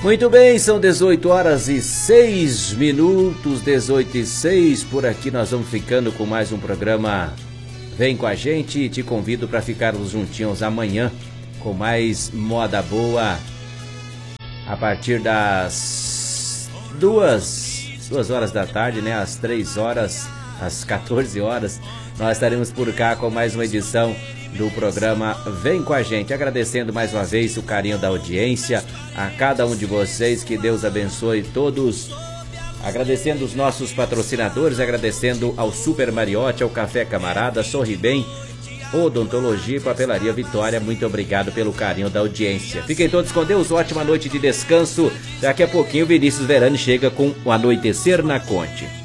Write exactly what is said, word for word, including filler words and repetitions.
Muito bem, são dezoito horas e seis minutos, dezoito e seis. Por aqui nós vamos ficando com mais um programa. Vem com a gente e te convido para ficarmos juntinhos amanhã com mais moda boa. A partir das duas, duas horas da tarde, né? Às três horas, às quatorze horas, nós estaremos por cá com mais uma edição do programa Vem com a gente, agradecendo mais uma vez o carinho da audiência, a cada um de vocês, que Deus abençoe todos, agradecendo os nossos patrocinadores, agradecendo ao Super Mariotti, ao Café Camarada, Sorri Bem, Odontologia e Papelaria Vitória. Muito obrigado pelo carinho da audiência. Fiquem todos com Deus, ótima noite de descanso. Daqui a pouquinho o Vinícius Verani chega com o Anoitecer na Conte.